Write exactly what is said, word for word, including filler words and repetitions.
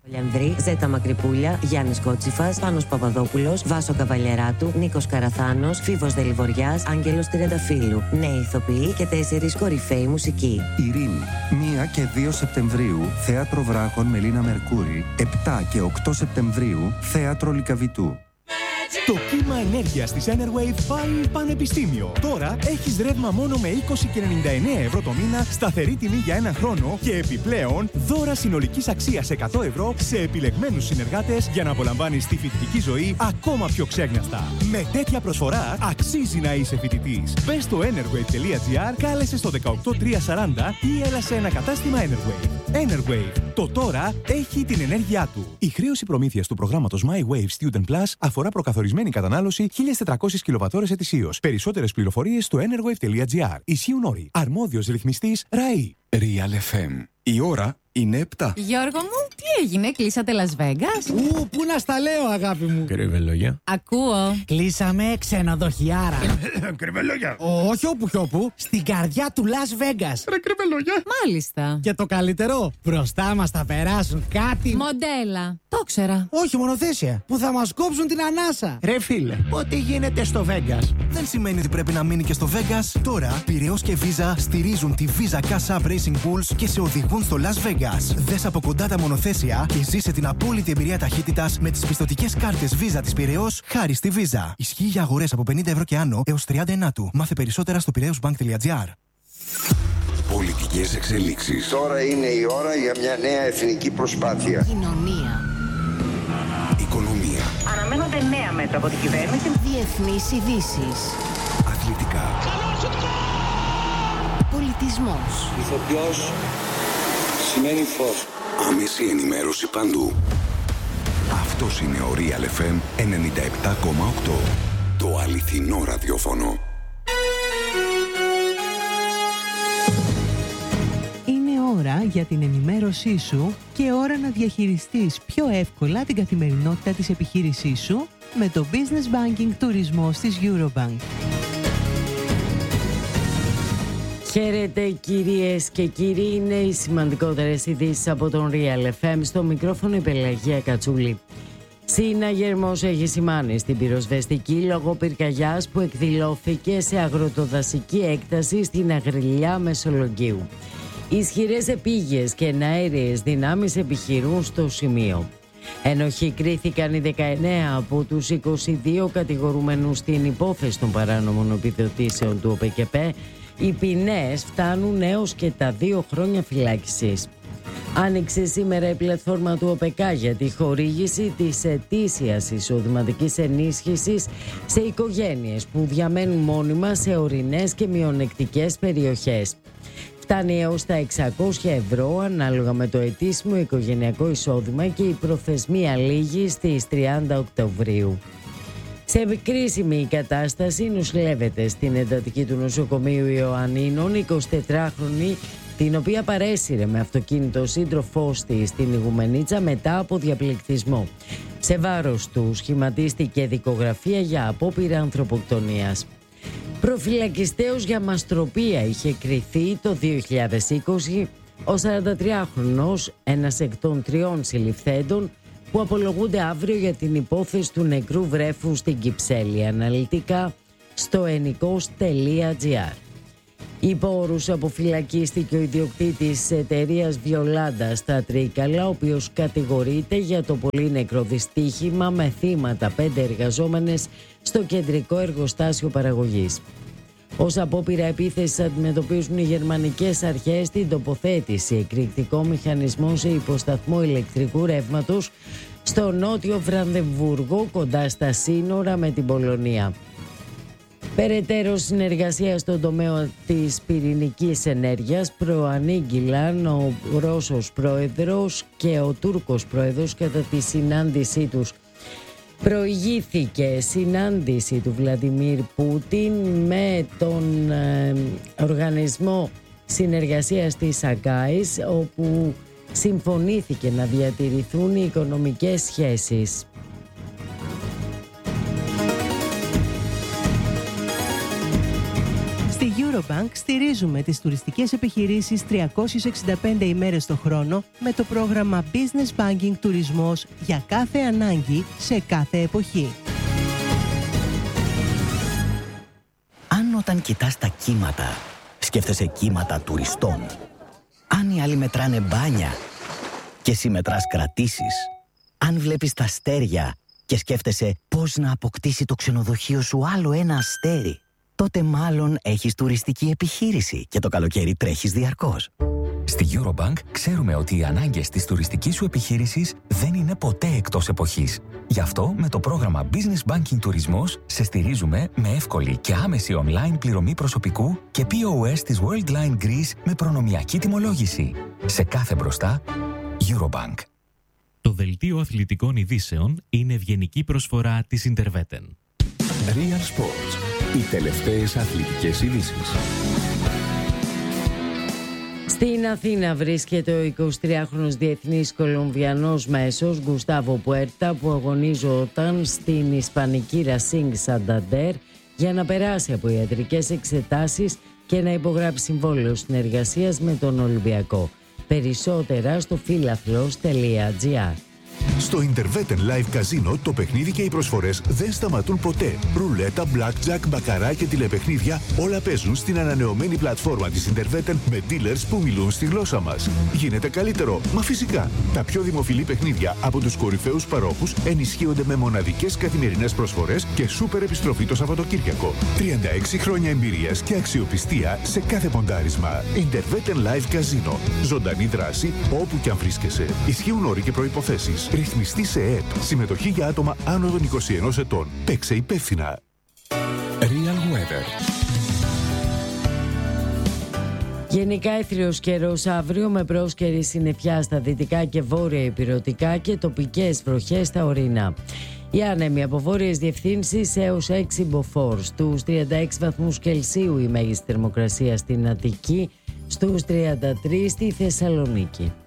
Λιανδρή, Ζέτα Μακρυπούλια, Γιάννης Κότσιφας, Πάνος Παπαδόπουλος, Βάσο Καβαλιαράτου, Νίκος Καραθάνος, Φίβος Δελιβοριάς, Άγγελος Τριανταφύλου. Νέοι ηθοποιοί και τέσσερις κορυφαίοι μουσικοί. Ειρήνη, πρώτη και δύο Σεπτεμβρίου, Θέατρο Βράχων Μελίνα Μερκούρη. επτά και οκτώ Σεπτεμβρίου, Θέατρο Λυκαβητού. Το κύμα ενέργειας της Enerwave πάει πανεπιστήμιο. Τώρα έχεις ρεύμα μόνο με είκοσι και ενενήντα εννέα ευρώ το μήνα, σταθερή τιμή για ένα χρόνο και επιπλέον δώρα συνολικής αξίας εκατό ευρώ σε επιλεγμένους συνεργάτες για να απολαμβάνεις τη φοιτητική ζωή ακόμα πιο ξέγναστα. Με τέτοια προσφορά αξίζει να είσαι φοιτητής. Μπες στο enerwave τελεία gr, κάλεσε στο δεκαοκτώ τριακόσια σαράντα ή έλα σε ένα κατάστημα Enerwave. Enerwave. Το τώρα έχει την ενέργειά του. Η χρέωση προμήθειας του προγράμματος My Wave Student Plus αφορά προκαθορισμένη κατανάλωση χίλιες τετρακόσιες κιλοβατώρες ετησίως. Περισσότερες πληροφορίες στο enerwave τελεία gr. Ισχύουν όροι. Αρμόδιος ρυθμιστής ΡΑΗ. Real εφ εμ. Η ώρα είναι επτά. Γιώργο μου, τι έγινε, κλείσατε Las Vegas? Ου, πού να στα λέω, αγάπη μου. Κρυβελόγια. Ακούω. Κλείσαμε ξενοδοχιάρα. Κρυβελόγια. Όχι όπου κι όπου, στην καρδιά του Las Vegas. Ρε κρυβελόγια. Μάλιστα. Και το καλύτερο, μπροστά μας θα περάσουν κάτι. Μοντέλα. Το ξέρα. Όχι, μονοθέσια. Που θα μας κόψουν την ανάσα. Ρε φίλε, ό,τι γίνεται στο Vegas δεν σημαίνει ότι πρέπει να μείνει και στο Vegas. Τώρα, Πειραιώς και Visa στηρίζουν τη Visa Cash App Racing Bulls και σε οδηγούν στο Las Vegas. Δες από κοντά τα μονοθέσια και ζήσε την απόλυτη εμπειρία ταχύτητας με τις πιστωτικές κάρτες Visa της Πειραιώς χάρη στη Visa. Ισχύει για αγορές από πενήντα ευρώ και άνω έως τριάντα ενάτου. Μάθε περισσότερα στο πειραιώσbank τελεία gr. Πολιτικές εξελίξεις. Τώρα είναι η ώρα για μια νέα εθνική προσπάθεια. Κοινωνία. Οικονομία. Αναμένονται νέα μέτρα από την κυβέρνηση. Διεθνείς ειδήσεις. Αθλητικά. Πολιτισμός. Ηθοποιός σημαίνει φως. Άμεση ενημέρωση παντού. Αυτός είναι ο Real εφ εμ ενενήντα επτά κόμμα οκτώ. Το αληθινό ραδιόφωνο. Είναι ώρα για την ενημέρωσή σου και ώρα να διαχειριστείς πιο εύκολα την καθημερινότητα της επιχείρησής σου με το Business Banking Τουρισμός της Eurobank. Χαίρετε κυρίες και κύριοι, είναι οι σημαντικότερες ειδήσεις από τον Real εφ εμ. Στο μικρόφωνο η Πελαγία Κατσούλη. Συναγερμός έχει σημάνει στην πυροσβεστική λόγω πυρκαγιάς που εκδηλώθηκε σε αγροτοδασική έκταση στην Αγριλιά Μεσολογγίου. Ισχυρές επίγειες και εναέριες δυνάμεις επιχειρούν στο σημείο. Ενοχή κρίθηκαν οι δεκαεννέα από τους είκοσι δύο κατηγορούμενους στην υπόθεση των παράνομων επιδοτήσεων του ΟΠΕΚΕΠΕ. Οι ποινές φτάνουν έως και τα δύο χρόνια φυλάκισης. Άνοιξε σήμερα η πλατφόρμα του ΟΠΕΚΑ για τη χορήγηση της ετήσιας εισοδηματικής ενίσχυσης σε οικογένειες που διαμένουν μόνιμα σε ορεινές και μειονεκτικές περιοχές. Φτάνει έως τα εξακόσια ευρώ ανάλογα με το ετήσιμο οικογενειακό εισόδημα και η προθεσμία λήγει στις τριάντα Οκτωβρίου. Σε επικρίσιμη κατάσταση νοσηλεύεται στην εντατική του νοσοκομείου Ιωαννίνων εικοσιτετράχρονη, την οποία παρέσυρε με αυτοκίνητο σύντροφός της στην Ιγουμενίτσα μετά από διαπληκτισμό. Σε βάρος του σχηματίστηκε δικογραφία για απόπειρα ανθρωποκτονίας. Προφυλακιστέως για μαστροπία είχε κριθεί το δύο χιλιάδες είκοσι ο σαραντατριάχρονος, ένας εκ των τριών συλληφθέντων που απολογούνται αύριο για την υπόθεση του νεκρού βρέφου στην Κυψέλη. Αναλυτικά στο ενικός τελεία gr. Υπό όρους αποφυλακίστηκε ο ιδιοκτήτης της εταιρείας Βιολάντα στα Τρίκαλα, ο οποίος κατηγορείται για το πολύ νεκρό δυστύχημα με θύματα πέντε εργαζόμενες στο κεντρικό εργοστάσιο παραγωγής. Ως απόπειρα επίθεσης αντιμετωπίζουν οι γερμανικές αρχές την τοποθέτηση εκρηκτικών μηχανισμών σε υποσταθμό ηλεκτρικού ρεύματος στο νότιο Βρανδεμβούργο, κοντά στα σύνορα με την Πολωνία. Περαιτέρω συνεργασία στον τομέα της πυρηνικής ενέργειας προανήγγυλαν ο Ρώσος πρόεδρος και ο Τούρκος πρόεδρος κατά τη συνάντησή τους. Προηγήθηκε συνάντηση του Βλαντιμίρ Πούτιν με τον ε, Οργανισμό Συνεργασίας της Σαγκάης, όπου συμφωνήθηκε να διατηρηθούν οι οικονομικές σχέσεις. Στη Eurobank στηρίζουμε τις τουριστικές επιχειρήσεις τριακόσιες εξήντα πέντε ημέρες το χρόνο με το πρόγραμμα Business Banking Τουρισμός για κάθε ανάγκη σε κάθε εποχή. Αν όταν κοιτάς τα κύματα, σκέφτεσαι κύματα τουριστών, αν οι άλλοι μετράνε μπάνια και εσύ μετράς κρατήσεις, αν βλέπεις τα αστέρια και σκέφτεσαι πώς να αποκτήσει το ξενοδοχείο σου άλλο ένα αστέρι, τότε μάλλον έχεις τουριστική επιχείρηση και το καλοκαίρι τρέχεις διαρκώς. Στη Eurobank ξέρουμε ότι οι ανάγκες της τουριστικής σου επιχείρησης δεν είναι ποτέ εκτός εποχής. Γι' αυτό με το πρόγραμμα Business Banking Τουρισμός σε στηρίζουμε με εύκολη και άμεση online πληρωμή προσωπικού και πι ο ες της Worldline Greece με προνομιακή τιμολόγηση. Σε κάθε μπροστά, Eurobank. Το δελτίο αθλητικών ειδήσεων είναι ευγενική προσφορά της Interveten. Real Sports. Οι τελευταίες αθλητικές ειδήσεις. Στην Αθήνα βρίσκεται ο εικοσιτριάχρονος διεθνής Κολομβιανός μέσος Γκουστάβο Πουέρτα, που αγωνίζονταν στην ισπανική Racing Santander για να περάσει από ιατρικές εξετάσεις και να υπογράψει συμβόλαιο συνεργασίας με τον Ολυμπιακό. Περισσότερα στο φίλαθλος τελεία τζι άρ. Στο Interveten Live Casino το παιχνίδι και οι προσφορές δεν σταματούν ποτέ. Ρουλέτα, blackjack, μπακαρά και τηλεπαιχνίδια όλα παίζουν στην ανανεωμένη πλατφόρμα της Interveten με dealers που μιλούν στη γλώσσα μας. Γίνεται καλύτερο, μα φυσικά. Τα πιο δημοφιλή παιχνίδια από τους κορυφαίους παρόχους ενισχύονται με μοναδικές καθημερινές προσφορές και σούπερ επιστροφή το Σαββατοκύριακο. τριάντα έξι χρόνια εμπειρίας και αξιοπιστία σε κάθε ποντάρισμα. Interveten Live Casino. Ζωντανή δράση όπου κι αν βρίσκεσαι. Ισχύουν όροι και προϋποθέσεις. Ρυθμιστή σε ΕΕΠ. Συμμετοχή για άτομα άνω των είκοσι ενός ετών. Παίξε υπεύθυνα. Real Weather. Γενικά έθριος καιρός αύριο με πρόσκαιρη συννεφιά στα δυτικά και βόρεια ηπειρωτικά και τοπικές βροχές στα ορεινά. Οι άνεμοι από βόρειες διευθύνσεις έως έξι μποφόρ. Στους τριάντα έξι βαθμούς Κελσίου η μέγιστη θερμοκρασία στην Αττική, στους τριάντα τρεις στη Θεσσαλονίκη.